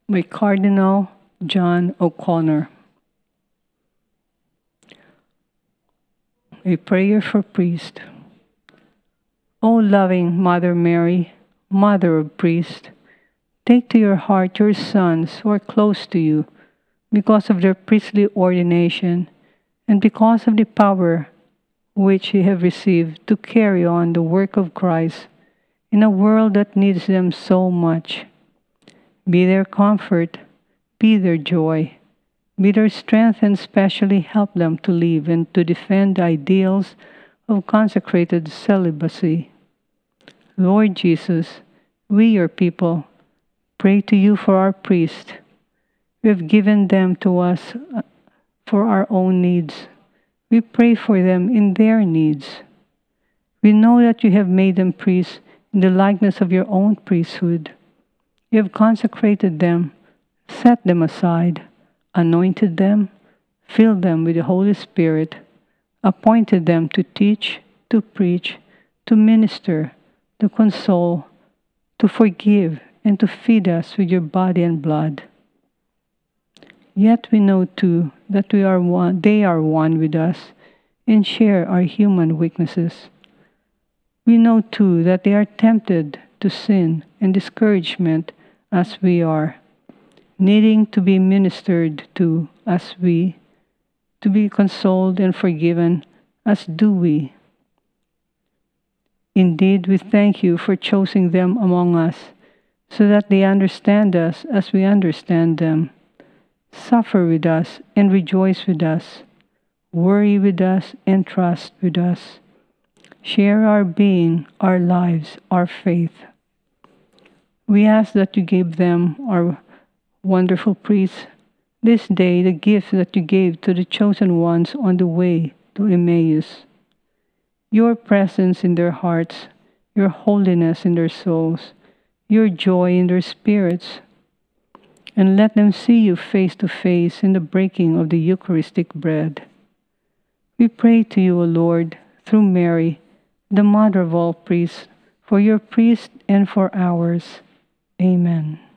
by Cardinal John O'Connor. A prayer for priest. O loving Mother Mary, Mother of priests, take to your heart your sons who are close to you because of their priestly ordination and because of the power which they have received to carry on the work of Christ in a world that needs them so much. Be their comfort, be their joy, be their strength, and specially help them to live and to defend the ideals of consecrated celibacy. Lord Jesus, we, your people, pray to you for our priests. You have given them to us for our own needs. We pray for them in their needs. We know that you have made them priests in the likeness of your own priesthood. You have consecrated them, set them aside, anointed them, filled them with the Holy Spirit, appointed them to teach, to preach, to minister, to console, to forgive, and to feed us with your body and blood. Yet we know too that they are one with us and share our human weaknesses. We know too that they are tempted to sin and discouragement as we are, needing to be ministered to as we, to be consoled and forgiven as do we. Indeed, we thank you for choosing them among us, so that they understand us as we understand them, suffer with us and rejoice with us, worry with us and trust with us, share our being, our lives, our faith. We ask that you give them, our wonderful priests, this day the gift that you gave to the chosen ones on the way to Emmaus. Your presence in their hearts, your holiness in their souls, your joy in their spirits, and let them see you face to face in the breaking of the Eucharistic bread. We pray to you, O Lord, through Mary, the Mother of all priests, for your priests and for ours. Amen.